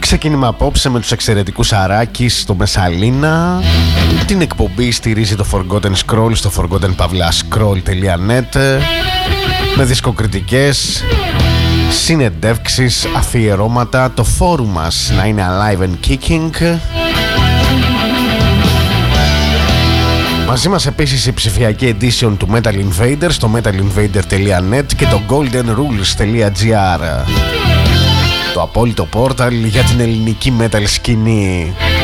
Ξεκίνημα απόψε με τους εξαιρετικούς Αράκης στο Μεσσαλίνα. Την εκπομπή στηρίζει το Forgotten Scroll στο forgottenpavlascroll.net με δισκοκριτικές, συνεντεύξεις, αφιερώματα, το φόρουμ μας να είναι alive and kicking. Μαζί μας επίσης η ψηφιακή edition του Metal Invader στο metalinvader.net και το goldenrules.gr, το απόλυτο πόρταλ για την ελληνική metal σκηνή.